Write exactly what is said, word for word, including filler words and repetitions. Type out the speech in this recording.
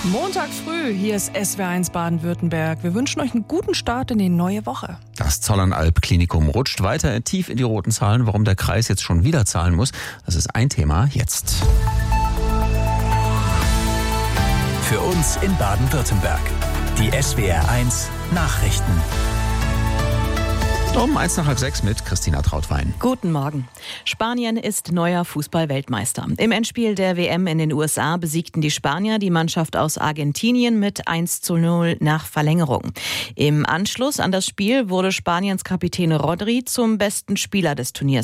Montag früh, hier ist S W R eins Baden-Württemberg. Wir wünschen euch einen guten Start in die neue Woche. Das Zollernalb-Klinikum rutscht weiter tief in die roten Zahlen. Warum der Kreis jetzt schon wieder zahlen muss, das ist ein Thema jetzt. Für uns in Baden-Württemberg. Die S W R eins Nachrichten. Um eins nach halb sechs mit Christina Trautwein. Guten Morgen. Spanien ist neuer Fußball-Weltmeister. Im Endspiel der W M in den U S A besiegten die Spanier die Mannschaft aus Argentinien mit eins zu null nach Verlängerung. Im Anschluss an das Spiel wurde Spaniens Kapitän Rodri zum besten Spieler des Turniers